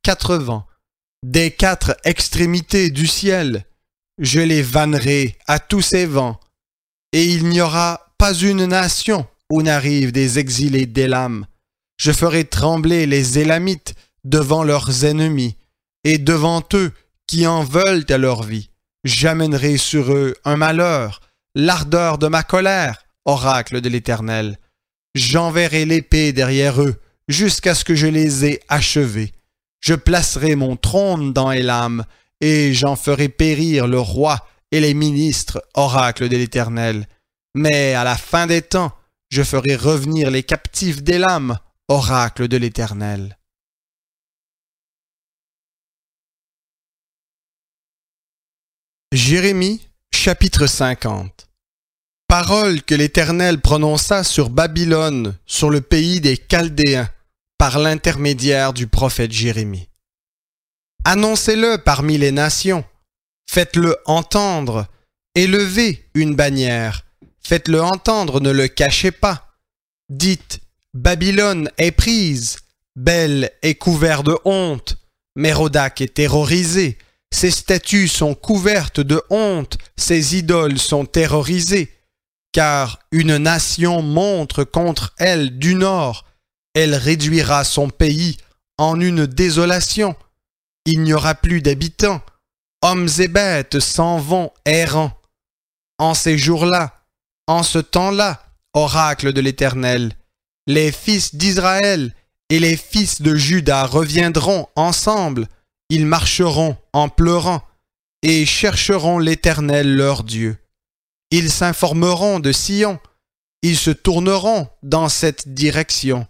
4 vents, des 4 extrémités du ciel. Je les vannerai à tous ces vents, et il n'y aura pas une nation où n'arrivent des exilés d'Élam. Je ferai trembler les Élamites devant leurs ennemis, et devant eux qui en veulent à leur vie. J'amènerai sur eux un malheur, l'ardeur de ma colère, oracle de l'Éternel. J'enverrai l'épée derrière eux, jusqu'à ce que je les ai achevés. Je placerai mon trône dans Élam, et j'en ferai périr le roi et les ministres, oracle de l'Éternel. Mais à la fin des temps, je ferai revenir les captifs d'Élam, oracle de l'Éternel. Jérémie, chapitre 50. Parole que l'Éternel prononça sur Babylone, sur le pays des Chaldéens, par l'intermédiaire du prophète Jérémie. Annoncez-le parmi les nations, faites-le entendre, élevez une bannière, faites-le entendre, ne le cachez pas. Dites, Babylone est prise, Bel est couvert de honte, Mérodach est terrorisé, ses statues sont couvertes de honte, ses idoles sont terrorisées, car une nation monte contre elle du nord, elle réduira son pays en une désolation. Il n'y aura plus d'habitants, hommes et bêtes s'en vont errants. En ces jours-là, en ce temps-là, oracle de l'Éternel, les fils d'Israël et les fils de Juda reviendront ensemble, ils marcheront en pleurant et chercheront l'Éternel leur Dieu. Ils s'informeront de Sion, ils se tourneront dans cette direction.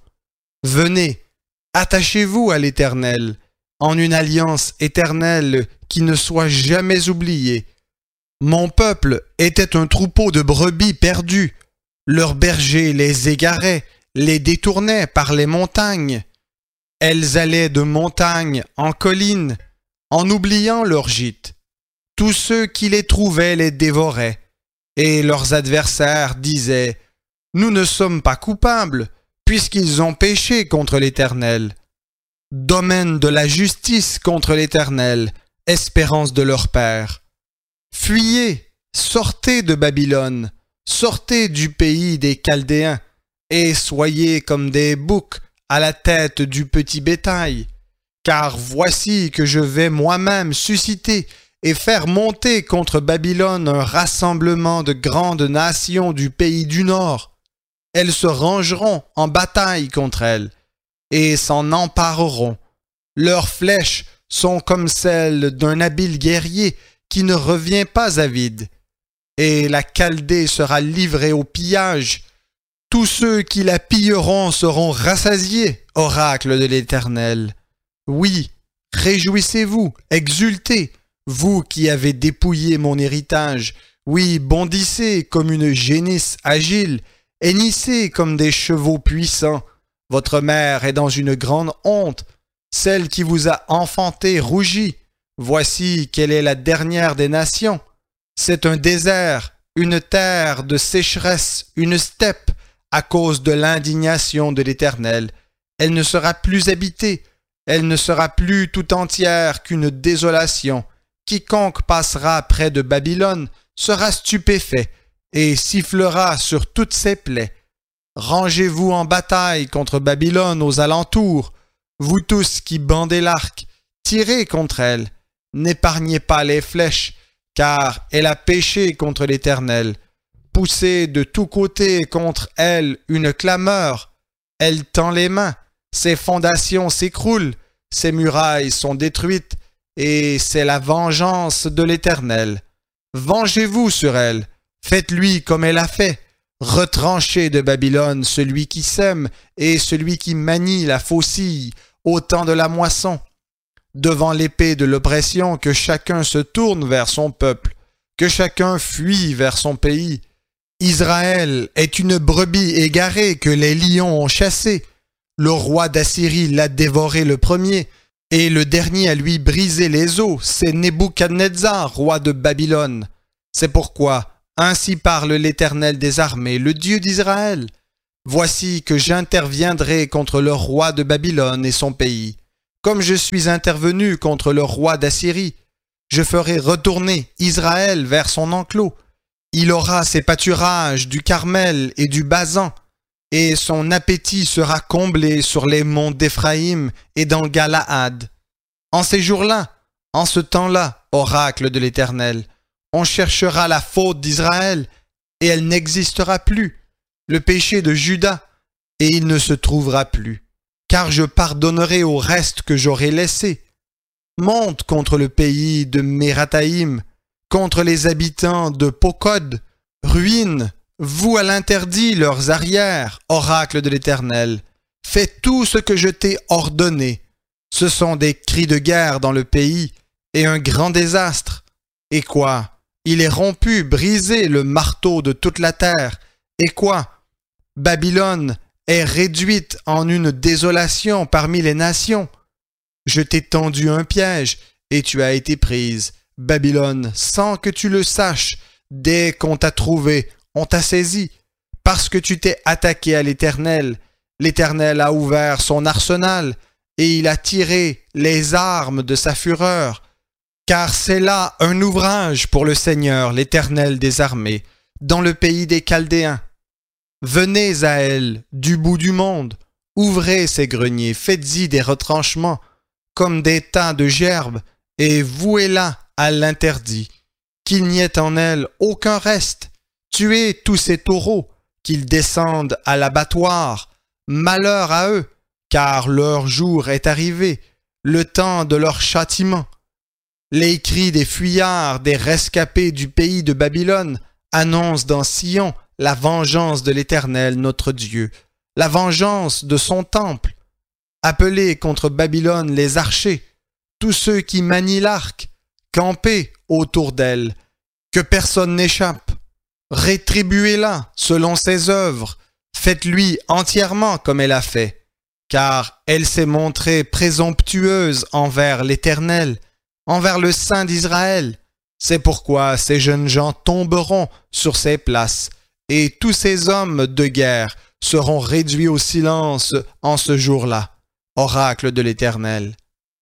Venez, attachez-vous à l'Éternel, en une alliance éternelle qui ne soit jamais oubliée. Mon peuple était un troupeau de brebis perdues. Leurs bergers les égaraient, les détournaient par les montagnes. Elles allaient de montagne en colline, en oubliant leur gîte. Tous ceux qui les trouvaient les dévoraient, et leurs adversaires disaient « Nous ne sommes pas coupables, puisqu'ils ont péché contre l'Éternel. » Domaine de la justice contre l'Éternel, espérance de leur père. Fuyez, sortez de Babylone, sortez du pays des Chaldéens, et soyez comme des boucs à la tête du petit bétail, car voici que je vais moi-même susciter et faire monter contre Babylone un rassemblement de grandes nations du pays du Nord. Elles se rangeront en bataille contre elle, et s'en empareront. Leurs flèches sont comme celles d'un habile guerrier qui ne revient pas à vide. Et la Chaldée sera livrée au pillage. Tous ceux qui la pilleront seront rassasiés, oracle de l'Éternel. Oui, réjouissez-vous, exultez, vous qui avez dépouillé mon héritage. Oui, bondissez comme une génisse agile, hennissez comme des chevaux puissants. Votre mère est dans une grande honte, celle qui vous a enfanté rougit. Voici quelle est la dernière des nations. C'est un désert, une terre de sécheresse, une steppe, à cause de l'indignation de l'Éternel. Elle ne sera plus habitée, elle ne sera plus tout entière qu'une désolation. Quiconque passera près de Babylone sera stupéfait et sifflera sur toutes ses plaies. Rangez-vous en bataille contre Babylone aux alentours, vous tous qui bandez l'arc, tirez contre elle, n'épargnez pas les flèches, car elle a péché contre l'Éternel. Poussez de tous côtés contre elle une clameur, elle tend les mains, ses fondations s'écroulent, ses murailles sont détruites, et c'est la vengeance de l'Éternel. Vengez-vous sur elle, faites-lui comme elle a fait. Retranchez de Babylone celui qui sème et celui qui manie la faucille au temps de la moisson. Devant l'épée de l'oppression, que chacun se tourne vers son peuple, que chacun fuit vers son pays. Israël est une brebis égarée que les lions ont chassée. Le roi d'Assyrie l'a dévoré le premier, et le dernier à lui briser les os, c'est Nebuchadnezzar, roi de Babylone. C'est pourquoi, ainsi parle l'Éternel des armées, le Dieu d'Israël. Voici que j'interviendrai contre le roi de Babylone et son pays, comme je suis intervenu contre le roi d'Assyrie. Je ferai retourner Israël vers son enclos. Il aura ses pâturages du Carmel et du Basan, et son appétit sera comblé sur les monts d'Éphraïm et dans Galaad. En ces jours-là, en ce temps-là, oracle de l'Éternel, on cherchera la faute d'Israël, et elle n'existera plus, le péché de Juda, et il ne se trouvera plus, car je pardonnerai au reste que j'aurai laissé. Monte contre le pays de Mérathaïm, contre les habitants de Pokod, ruine, vous à l'interdit leurs arrières, oracle de l'Éternel. Fais tout ce que je t'ai ordonné. Ce sont des cris de guerre dans le pays, et un grand désastre. Et quoi? Il est rompu, brisé le marteau de toute la terre. Et quoi? Babylone est réduite en une désolation parmi les nations. Je t'ai tendu un piège, et tu as été prise, Babylone, sans que tu le saches. Dès qu'on t'a trouvé, on t'a saisi, parce que tu t'es attaqué à l'Éternel. L'Éternel a ouvert son arsenal, et il a tiré les armes de sa fureur. Car c'est là un ouvrage pour le Seigneur, l'Éternel des armées, dans le pays des Chaldéens. Venez à elle, du bout du monde, ouvrez ses greniers, faites-y des retranchements, comme des tas de gerbes, et vouez-la à l'interdit, qu'il n'y ait en elle aucun reste. Tuez tous ces taureaux, qu'ils descendent à l'abattoir. Malheur à eux, car leur jour est arrivé, le temps de leur châtiment. Les cris des fuyards, des rescapés du pays de Babylone annoncent dans Sion la vengeance de l'Éternel notre Dieu, la vengeance de son temple. Appelez contre Babylone les archers, tous ceux qui manient l'arc, campez autour d'elle, que personne n'échappe. Rétribuez-la selon ses œuvres, faites-lui entièrement comme elle a fait, car elle s'est montrée présomptueuse envers l'Éternel, envers le Saint d'Israël. C'est pourquoi ces jeunes gens tomberont sur ces places, et tous ces hommes de guerre seront réduits au silence en ce jour-là, oracle de l'Éternel.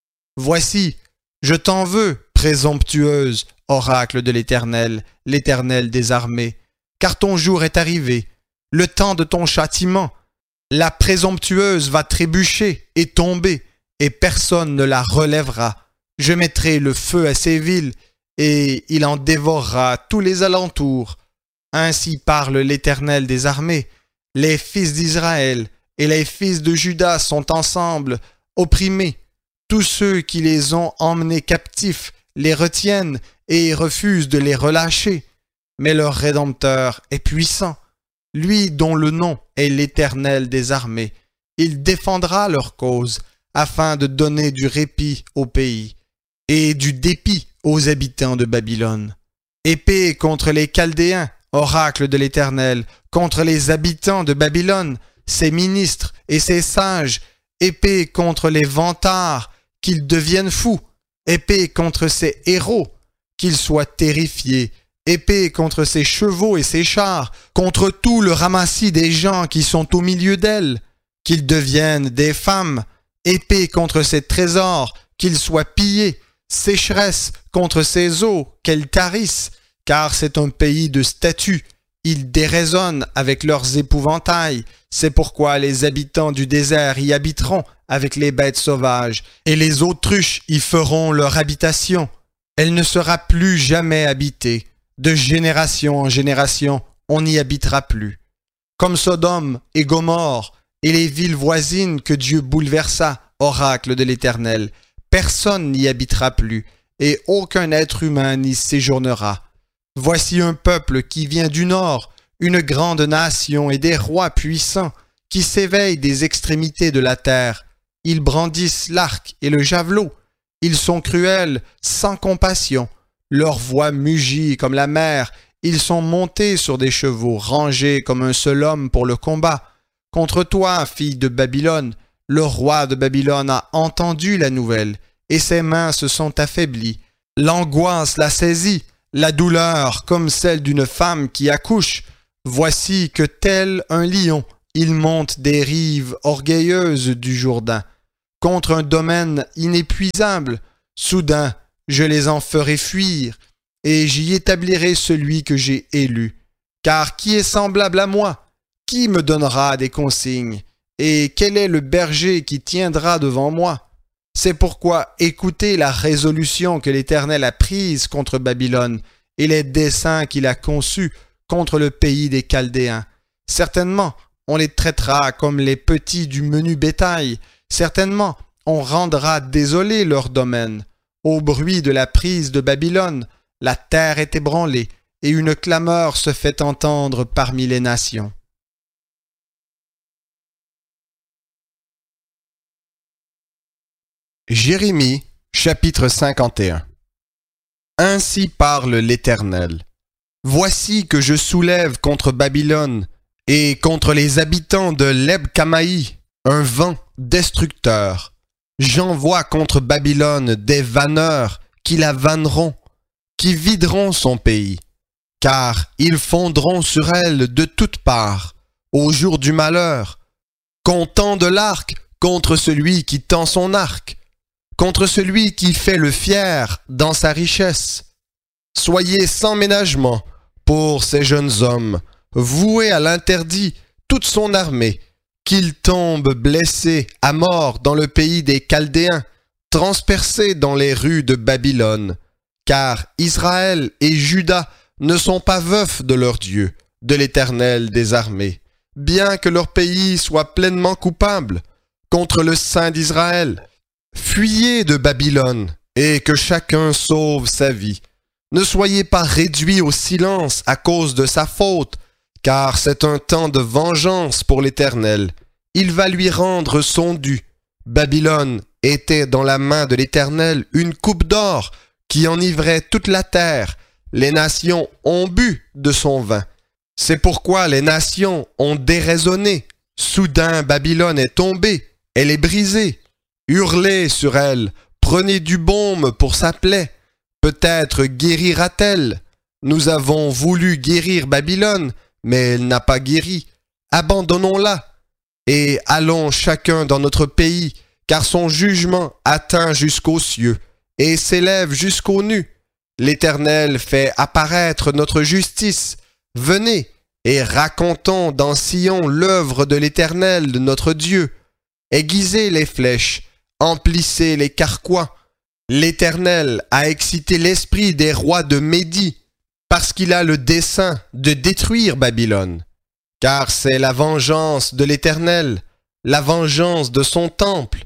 Voici, je t'en veux, présomptueuse, oracle de l'Éternel, l'Éternel des armées, car ton jour est arrivé, le temps de ton châtiment. La présomptueuse va trébucher et tomber, et personne ne la relèvera. Je mettrai le feu à ces villes, et il en dévorera tous les alentours. Ainsi parle l'Éternel des armées. Les fils d'Israël et les fils de Juda sont ensemble, opprimés. Tous ceux qui les ont emmenés captifs les retiennent et refusent de les relâcher. Mais leur Rédempteur est puissant, lui dont le nom est l'Éternel des armées. Il défendra leur cause, afin de donner du répit au pays, et du dépit aux habitants de Babylone. Épée contre les Chaldéens, oracle de l'Éternel, contre les habitants de Babylone, ses ministres et ses sages, épée contre les vantards, qu'ils deviennent fous, épée contre ses héros, qu'ils soient terrifiés, épée contre ses chevaux et ses chars, contre tout le ramassis des gens qui sont au milieu d'elle, qu'ils deviennent des femmes, épée contre ses trésors, qu'ils soient pillés, sécheresse contre ses eaux, qu'elles tarissent, car c'est un pays de statues. Ils déraisonnent avec leurs épouvantails. C'est pourquoi les habitants du désert y habiteront avec les bêtes sauvages, et les autruches y feront leur habitation. Elle ne sera plus jamais habitée. De génération en génération, on n'y habitera plus. Comme Sodome et Gomorrhe et les villes voisines que Dieu bouleversa, oracle de l'Éternel, personne n'y habitera plus, et aucun être humain n'y séjournera. Voici un peuple qui vient du nord, une grande nation et des rois puissants, qui s'éveillent des extrémités de la terre. Ils brandissent l'arc et le javelot. Ils sont cruels, sans compassion. Leur voix mugit comme la mer. Ils sont montés sur des chevaux, rangés comme un seul homme pour le combat. Contre toi, fille de Babylone, le roi de Babylone a entendu la nouvelle, et ses mains se sont affaiblies. L'angoisse l'a saisie, la douleur comme celle d'une femme qui accouche. Voici que tel un lion, il monte des rives orgueilleuses du Jourdain. contre un domaine inépuisable. Soudain, je les en ferai fuir, et j'y établirai celui que j'ai élu. Car qui est semblable à moi? Qui me donnera des consignes? Et quel est le berger qui tiendra devant moi? C'est pourquoi écoutez la résolution que l'Éternel a prise contre Babylone et les desseins qu'il a conçus contre le pays des Chaldéens. Certainement, on les traitera comme les petits du menu bétail. Certainement, on rendra désolés leur domaine. Au bruit de la prise de Babylone, la terre est ébranlée et une clameur se fait entendre parmi les nations. Jérémie, chapitre 51. Ainsi parle l'Éternel. Voici que je soulève contre Babylone et contre les habitants de Leb-Kamaï un vent destructeur. J'envoie contre Babylone des vanneurs qui la vanneront, qui videront son pays, car ils fondront sur elle de toutes parts, au jour du malheur, comptant de l'arc contre celui qui tend son arc, contre celui qui fait le fier dans sa richesse. Soyez sans ménagement pour ces jeunes hommes, voués à l'interdit toute son armée, qu'ils tombent blessés à mort dans le pays des Chaldéens, transpercés dans les rues de Babylone. Car Israël et Juda ne sont pas veufs de leur Dieu, de l'Éternel des armées, bien que leur pays soit pleinement coupable contre le Saint d'Israël. Fuyez de Babylone, et que chacun sauve sa vie. Ne soyez pas réduits au silence à cause de sa faute, car c'est un temps de vengeance pour l'Éternel. Il va lui rendre son dû. Babylone était dans la main de l'Éternel une coupe d'or qui enivrait toute la terre. Les nations ont bu de son vin. C'est pourquoi les nations ont déraisonné. Soudain Babylone est tombée, elle est brisée. Hurlez sur elle, prenez du baume pour sa plaie. Peut-être guérira-t-elle. Nous avons voulu guérir Babylone, mais elle n'a pas guéri. Abandonnons-la et allons chacun dans notre pays, car son jugement atteint jusqu'aux cieux et s'élève jusqu'aux nues. L'Éternel fait apparaître notre justice. Venez et racontons dans Sion l'œuvre de l'Éternel, de notre Dieu. Aiguisez les flèches, emplissez les carquois. L'Éternel a excité l'esprit des rois de Médie, parce qu'il a le dessein de détruire Babylone. Car c'est la vengeance de l'Éternel, la vengeance de son temple.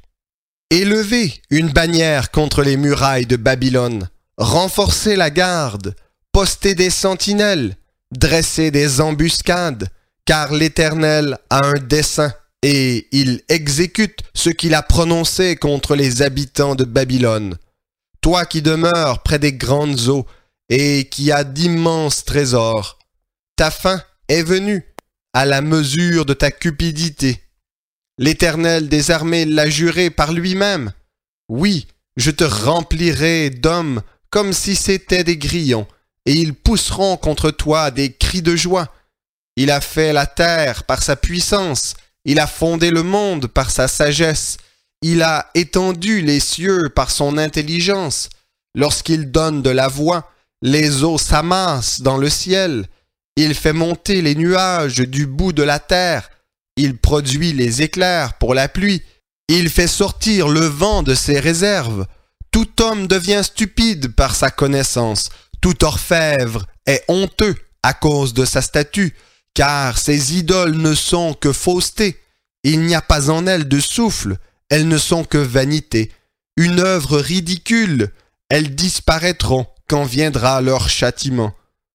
Élevez une bannière contre les murailles de Babylone, renforcez la garde, postez des sentinelles, dressez des embuscades, car l'Éternel a un dessein, et il exécute ce qu'il a prononcé contre les habitants de Babylone. Toi qui demeures près des grandes eaux, et qui as d'immenses trésors, ta fin est venue à la mesure de ta cupidité. L'Éternel des armées l'a juré par lui-même. Oui, je te remplirai d'hommes comme si c'étaient des grillons, et ils pousseront contre toi des cris de joie. Il a fait la terre par sa puissance, il a fondé le monde par sa sagesse, il a étendu les cieux par son intelligence. Lorsqu'il donne de la voix, les eaux s'amassent dans le ciel. Il fait monter les nuages du bout de la terre. Il produit les éclairs pour la pluie. Il fait sortir le vent de ses réserves. Tout homme devient stupide par sa connaissance. Tout orfèvre est honteux à cause de sa statue, car ses idoles ne sont que fausseté. Il n'y a pas en elles de souffle. Elles ne sont que vanité. Une œuvre ridicule. Elles disparaîtront quand viendra leur châtiment.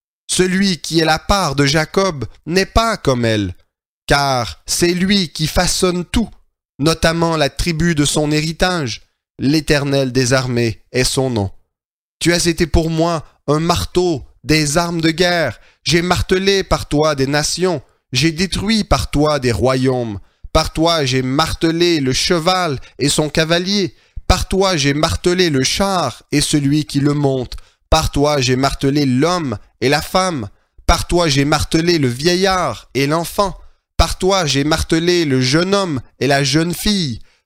Celui qui est la part de Jacob n'est pas comme elle, car c'est lui qui façonne tout, notamment la tribu de son héritage. L'Éternel des armées est son nom. Tu as été pour moi un marteau, des armes de guerre. J'ai martelé par toi des nations, j'ai détruit par toi des royaumes. Par toi j'ai martelé le cheval et son cavalier. Par toi j'ai martelé le char et celui qui le monte. Par toi j'ai martelé l'homme et la femme. Par toi j'ai martelé le vieillard et l'enfant. Par toi j'ai martelé le jeune homme et la jeune fille.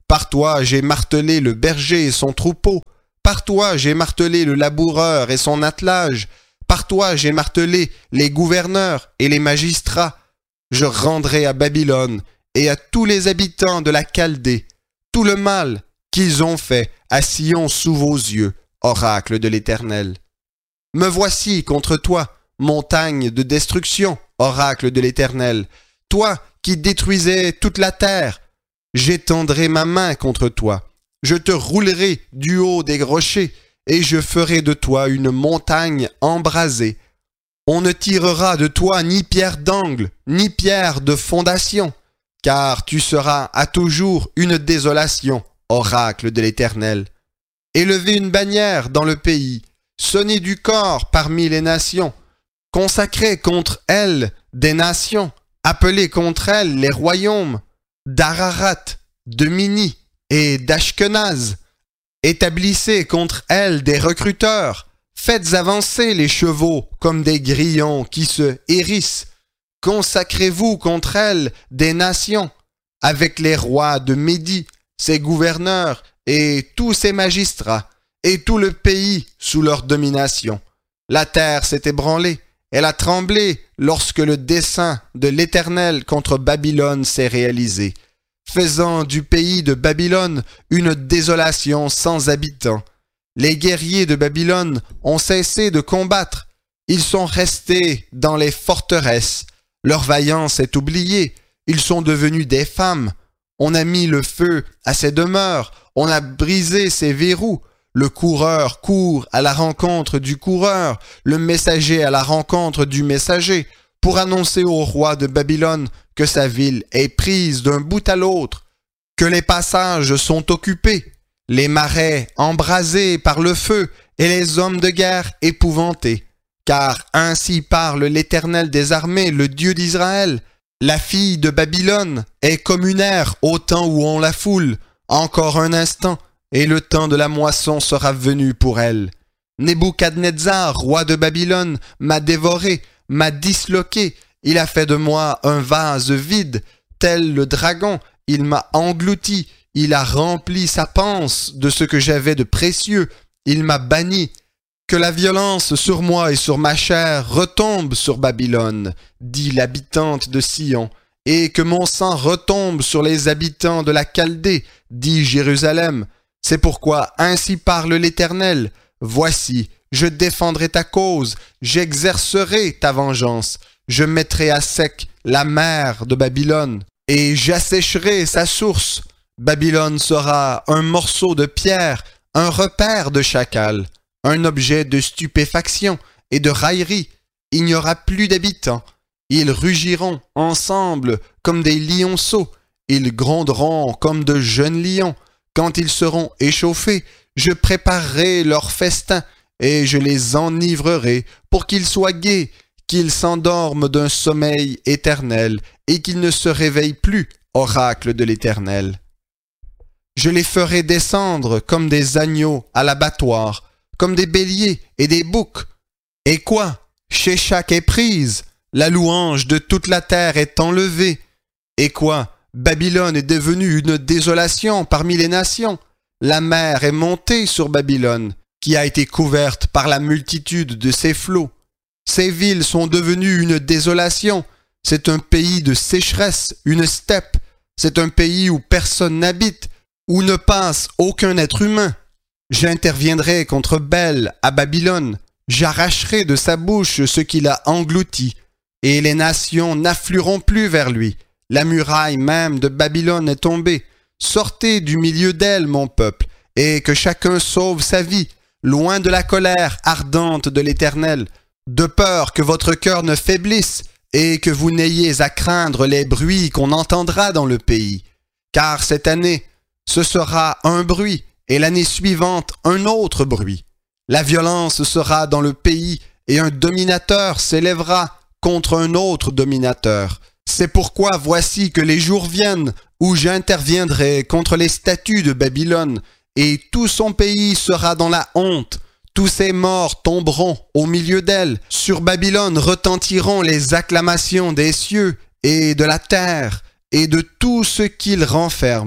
Par toi j'ai martelé le berger et son troupeau. Par toi j'ai martelé le laboureur et son attelage. Par toi j'ai martelé les gouverneurs et les magistrats. Je rendrai à Babylone et à tous les habitants de la Chaldée tout le mal qu'ils ont fait à Sion sous vos yeux, oracle de l'Éternel. Me voici contre toi, montagne de destruction, oracle de l'Éternel, toi qui détruisais toute la terre. J'étendrai ma main contre toi, je te roulerai du haut des rochers, et je ferai de toi une montagne embrasée. On ne tirera de toi ni pierre d'angle, ni pierre de fondation, car tu seras à toujours une désolation, oracle de l'Éternel. Élevez une bannière dans le pays, sonnez du cor parmi les nations, consacrez contre elle des nations, appelez contre elle les royaumes d'Ararat, de Mini et d'Ashkenaz. Établissez contre elle des recruteurs, faites avancer les chevaux comme des grillons qui se hérissent. Consacrez-vous contre elle des nations, avec les rois de Médie, ses gouverneurs et tous ses magistrats, et tout le pays sous leur domination. La terre s'est ébranlée, elle a tremblé lorsque le dessein de l'Éternel contre Babylone s'est réalisé, faisant du pays de Babylone une désolation sans habitants. Les guerriers de Babylone ont cessé de combattre, ils sont restés dans les forteresses. Leur vaillance est oubliée, ils sont devenus des femmes. On a mis le feu à ses demeures, on a brisé ses verrous. Le coureur court à la rencontre du coureur, le messager à la rencontre du messager, pour annoncer au roi de Babylone que sa ville est prise d'un bout à l'autre, que les passages sont occupés, les marais embrasés par le feu et les hommes de guerre épouvantés. Car ainsi parle l'Éternel des armées, le Dieu d'Israël. La fille de Babylone est comme une ère au temps où on la foule. Encore un instant, et le temps de la moisson sera venu pour elle. Nebuchadnezzar, roi de Babylone, m'a dévoré, m'a disloqué. Il a fait de moi un vase vide, tel le dragon. Il m'a englouti, il a rempli sa panse de ce que j'avais de précieux. Il m'a banni. Que la violence sur moi et sur ma chair retombe sur Babylone, dit l'habitante de Sion, et que mon sang retombe sur les habitants de la Chaldée, dit Jérusalem. C'est pourquoi ainsi parle l'Éternel. Voici, je défendrai ta cause, j'exercerai ta vengeance, je mettrai à sec la mer de Babylone, et j'assécherai sa source. Babylone sera un morceau de pierre, un repère de chacal, un objet de stupéfaction et de raillerie. Il n'y aura plus d'habitants. Ils rugiront ensemble comme des lionceaux. Ils gronderont comme de jeunes lions. Quand ils seront échauffés, je préparerai leur festin et je les enivrerai pour qu'ils soient gais, qu'ils s'endorment d'un sommeil éternel et qu'ils ne se réveillent plus, oracle de l'Éternel. Je les ferai descendre comme des agneaux à l'abattoir, comme des béliers et des boucs. Et quoi? Sheshak est prise, la louange de toute la terre est enlevée. Et quoi? Babylone est devenue une désolation parmi les nations. La mer est montée sur Babylone, qui a été couverte par la multitude de ses flots. Ces villes sont devenues une désolation. C'est un pays de sécheresse, une steppe. C'est un pays où personne n'habite, où ne passe aucun être humain. J'interviendrai contre Bel à Babylone, j'arracherai de sa bouche ce qu'il a englouti, et les nations n'afflueront plus vers lui. La muraille même de Babylone est tombée. Sortez du milieu d'elle, mon peuple, et que chacun sauve sa vie, loin de la colère ardente de l'Éternel, de peur que votre cœur ne faiblisse, et que vous n'ayez à craindre les bruits qu'on entendra dans le pays. Car cette année, ce sera un bruit, et l'année suivante un autre bruit. La violence sera dans le pays, et un dominateur s'élèvera contre un autre dominateur. C'est pourquoi voici que les jours viennent où j'interviendrai contre les statues de Babylone, et tout son pays sera dans la honte. Tous ses morts tomberont au milieu d'elle. Sur Babylone retentiront les acclamations des cieux et de la terre et de tout ce qu'il renferme.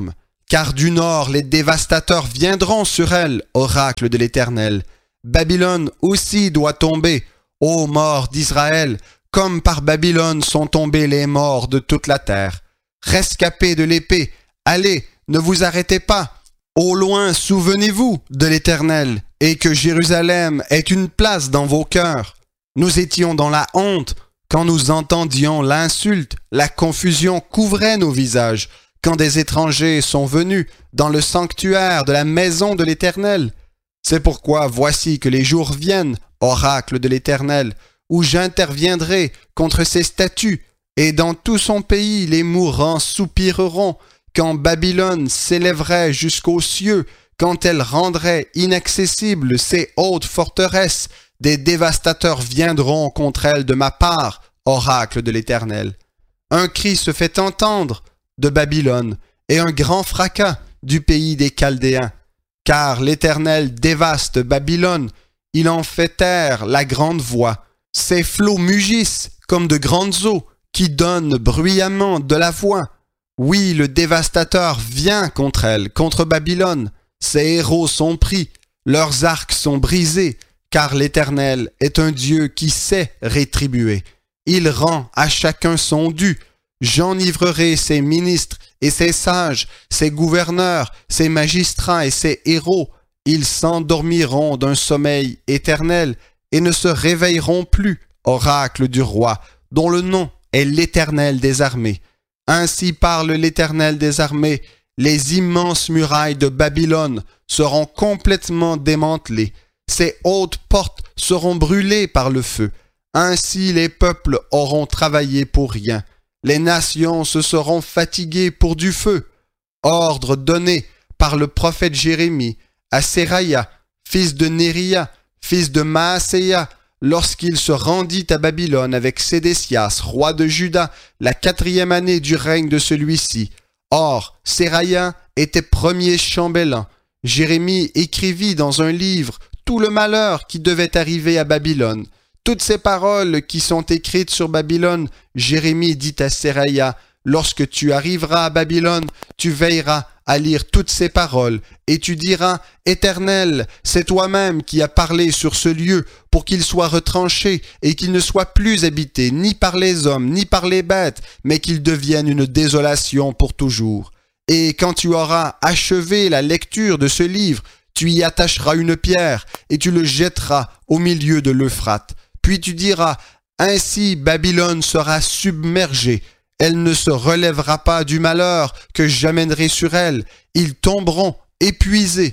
car du nord les dévastateurs viendront sur elle, oracle de l'Éternel. Babylone aussi doit tomber, ô morts d'Israël, comme par Babylone sont tombés les morts de toute la terre. Rescapés de l'épée, allez, ne vous arrêtez pas. Au loin, souvenez-vous de l'Éternel, et que Jérusalem ait une place dans vos cœurs. Nous étions dans la honte, quand nous entendions l'insulte, la confusion couvrait nos visages, quand des étrangers sont venus dans le sanctuaire de la maison de l'Éternel. C'est pourquoi voici que les jours viennent, oracle de l'Éternel, où j'interviendrai contre ces statues, et dans tout son pays les mourants soupireront, quand Babylone s'élèverait jusqu'aux cieux, quand elle rendrait inaccessibles ses hautes forteresses, des dévastateurs viendront contre elle de ma part, oracle de l'Éternel. Un cri se fait entendre de Babylone, et un grand fracas du pays des Chaldéens. Car l'Éternel dévaste Babylone, il en fait taire la grande voix. Ses flots mugissent comme de grandes eaux qui donnent bruyamment de la voix. Oui, le dévastateur vient contre elle, contre Babylone. Ses héros sont pris, leurs arcs sont brisés, car l'Éternel est un Dieu qui sait rétribuer. Il rend à chacun son dû. J'enivrerai ses ministres et ses sages, ses gouverneurs, ses magistrats et ses héros. Ils s'endormiront d'un sommeil éternel et ne se réveilleront plus, oracle du roi, dont le nom est l'Éternel des armées. Ainsi parle l'Éternel des armées, les immenses murailles de Babylone seront complètement démantelées, ses hautes portes seront brûlées par le feu. Ainsi les peuples auront travaillé pour rien. Les nations se seront fatiguées pour du feu. Ordre donné par le prophète Jérémie à Séraïa, fils de Néria, fils de Maaséia, lorsqu'il se rendit à Babylone avec Sédécias, roi de Juda, la 4e année du règne de celui-ci. Or, Séraïa était premier chambellan. Jérémie écrivit dans un livre tout le malheur qui devait arriver à Babylone. Toutes ces paroles qui sont écrites sur Babylone, Jérémie dit à Séraïa, « Lorsque tu arriveras à Babylone, tu veilleras à lire toutes ces paroles, et tu diras, « Éternel, c'est toi-même qui as parlé sur ce lieu pour qu'il soit retranché et qu'il ne soit plus habité ni par les hommes, ni par les bêtes, mais qu'il devienne une désolation pour toujours. Et quand tu auras achevé la lecture de ce livre, tu y attacheras une pierre et tu le jetteras au milieu de l'Euphrate. Puis tu diras, ainsi Babylone sera submergée, elle ne se relèvera pas du malheur que j'amènerai sur elle, ils tomberont épuisés. »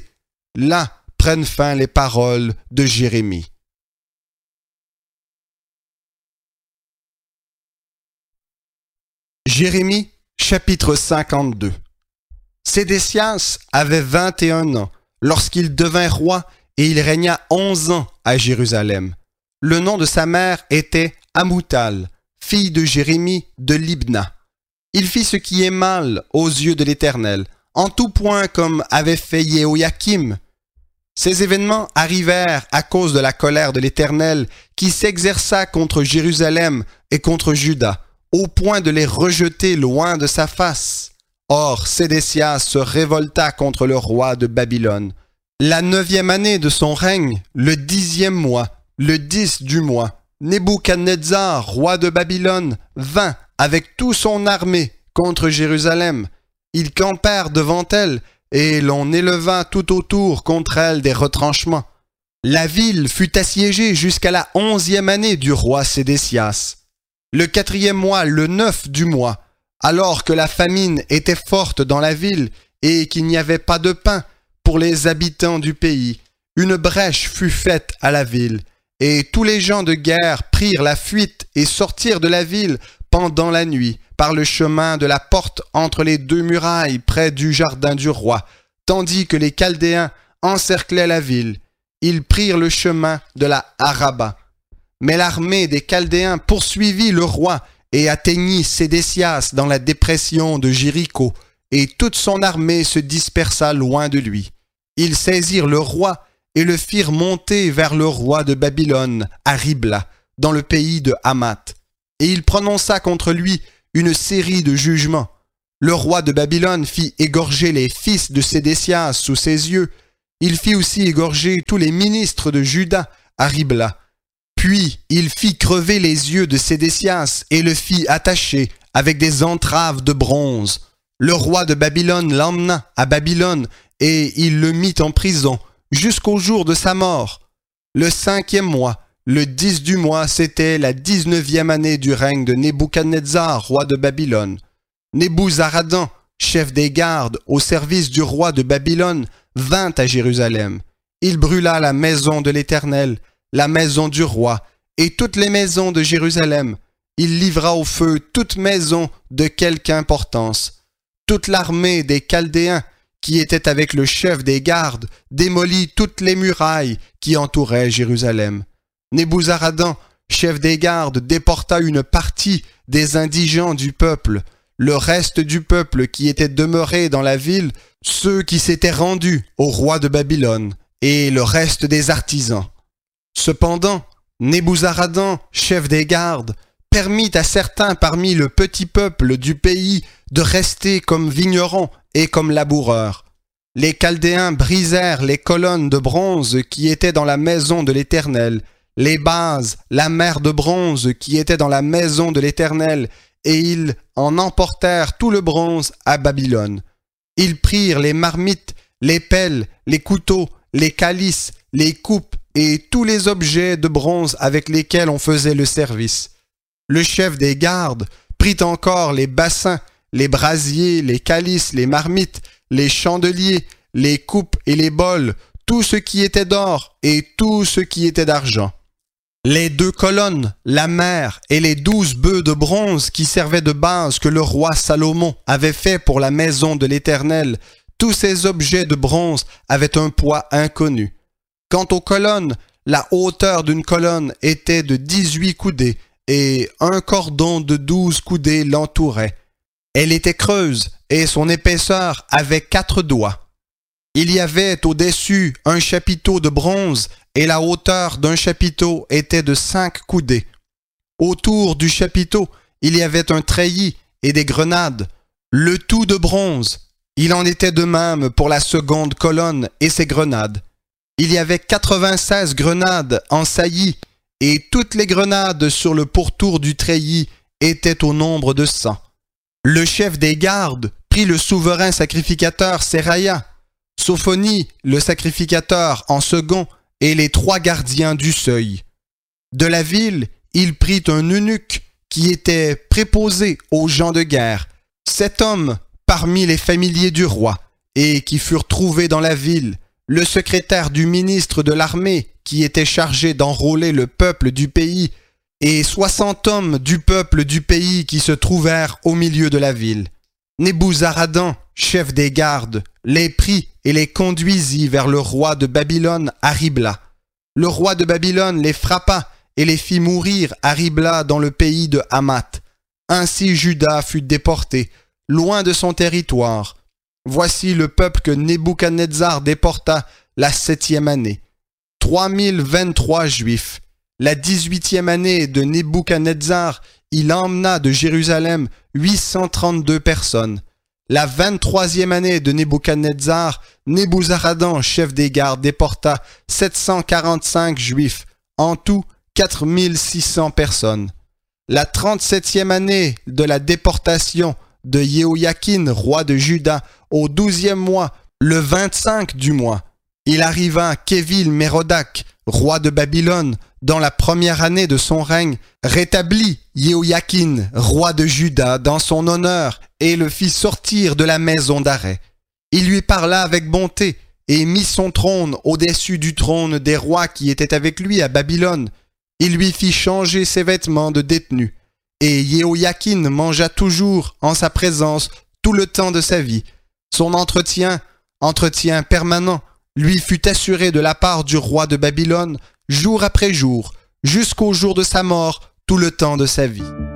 Là prennent fin les paroles de Jérémie. Jérémie, chapitre 52. Sédécias avait 21 ans lorsqu'il devint roi et il régna 11 ans à Jérusalem. Le nom de sa mère était Amoutal, fille de Jérémie de Libna. Il fit ce qui est mal aux yeux de l'Éternel, en tout point comme avait fait Jéhoïakim. Ces événements arrivèrent à cause de la colère de l'Éternel qui s'exerça contre Jérusalem et contre Juda, au point de les rejeter loin de sa face. Or, Sédécias se révolta contre le roi de Babylone. La 9e année de son règne, le 10e mois, le 10 du mois, Nebuchadnezzar, roi de Babylone, vint avec toute son armée contre Jérusalem. Ils campèrent devant elle, et l'on éleva tout autour contre elle des retranchements. La ville fut assiégée jusqu'à la 11e année du roi Sédécias. Le 4e mois, le 9 du mois, alors que la famine était forte dans la ville et qu'il n'y avait pas de pain pour les habitants du pays, une brèche fut faite à la ville. Et tous les gens de guerre prirent la fuite et sortirent de la ville pendant la nuit, par le chemin de la porte entre les 2 murailles près du jardin du roi, tandis que les Chaldéens encerclaient la ville. Ils prirent le chemin de la Araba. Mais l'armée des Chaldéens poursuivit le roi et atteignit Sédécias dans la dépression de Jéricho, et toute son armée se dispersa loin de lui. Ils saisirent le roi et le firent monter vers le roi de Babylone, à Ribla, dans le pays de Hamath. Et il prononça contre lui une série de jugements. Le roi de Babylone fit égorger les fils de Sédécias sous ses yeux. Il fit aussi égorger tous les ministres de Juda à Ribla. Puis il fit crever les yeux de Sédécias et le fit attacher avec des entraves de bronze. Le roi de Babylone l'emmena à Babylone et il le mit en prison jusqu'au jour de sa mort. Le 5e mois, le 10 du mois, c'était la 19e année du règne de Nebuchadnezzar, roi de Babylone. Nebuzaradan, chef des gardes au service du roi de Babylone, vint à Jérusalem. Il brûla la maison de l'Éternel, la maison du roi et toutes les maisons de Jérusalem. Il livra au feu toute maison de quelque importance. Toute l'armée des Chaldéens qui était avec le chef des gardes démolit toutes les murailles qui entouraient Jérusalem. Nebuzaradan, chef des gardes, déporta une partie des indigents du peuple, le reste du peuple qui était demeuré dans la ville, ceux qui s'étaient rendus au roi de Babylone, et le reste des artisans. Cependant, Nebuzaradan, chef des gardes, permit à certains parmi le petit peuple du pays de rester comme vignerons et comme laboureurs. Les Chaldéens brisèrent les colonnes de bronze qui étaient dans la maison de l'Éternel, les bases, la mer de bronze qui était dans la maison de l'Éternel, et ils en emportèrent tout le bronze à Babylone. Ils prirent les marmites, les pelles, les couteaux, les calices, les coupes et tous les objets de bronze avec lesquels on faisait le service. Le chef des gardes prit encore les bassins, les brasiers, les calices, les marmites, les chandeliers, les coupes et les bols, tout ce qui était d'or et tout ce qui était d'argent. Les 2 colonnes, la mer et les 12 bœufs de bronze qui servaient de base que le roi Salomon avait fait pour la maison de l'Éternel, tous ces objets de bronze avaient un poids inconnu. Quant aux colonnes, la hauteur d'une colonne était de 18 coudées et un cordon de 12 coudées l'entourait. Elle était creuse et son épaisseur avait 4 doigts. Il y avait au-dessus un chapiteau de bronze et la hauteur d'un chapiteau était de 5 coudées. Autour du chapiteau, il y avait un treillis et des grenades, le tout de bronze. Il en était de même pour la seconde colonne et ses grenades. Il y avait 96 grenades en saillie et toutes les grenades sur le pourtour du treillis étaient au nombre de 100. Le chef des gardes prit le souverain sacrificateur Seraïa, Sophonie, le sacrificateur en second, et les 3 gardiens du seuil. De la ville, il prit un eunuque qui était préposé aux gens de guerre, 7 hommes parmi les familiers du roi, et qui furent trouvés dans la ville, le secrétaire du ministre de l'armée qui était chargé d'enrôler le peuple du pays, et 60 hommes du peuple du pays qui se trouvèrent au milieu de la ville. Nebuzaradan, chef des gardes, les prit et les conduisit vers le roi de Babylone à Ribla. Le roi de Babylone les frappa et les fit mourir à Ribla dans le pays de Hamath. Ainsi Juda fut déporté, loin de son territoire. Voici le peuple que Nebuchadnezzar déporta la 7e année. 3023 Juifs. La 18e année de Nebuchadnezzar, il emmena de Jérusalem 832 personnes. La 23e année de Nebuchadnezzar, Nebuzaradan, chef des gardes, déporta 745 Juifs, en tout 4600 personnes. La 37e année de la déportation de Jéhoïakin, roi de Juda, au 12e mois, le 25 du mois, il arriva qu'Évil-Mérodach, roi de Babylone, dans la première année de son règne, rétablit Jéhoïakin, roi de Juda, dans son honneur et le fit sortir de la maison d'arrêt. Il lui parla avec bonté et mit son trône au-dessus du trône des rois qui étaient avec lui à Babylone. Il lui fit changer ses vêtements de détenu. Et Jéhoïakin mangea toujours en sa présence tout le temps de sa vie. Son entretien permanent, lui fut assuré de la part du roi de Babylone, jour après jour, jusqu'au jour de sa mort, tout le temps de sa vie.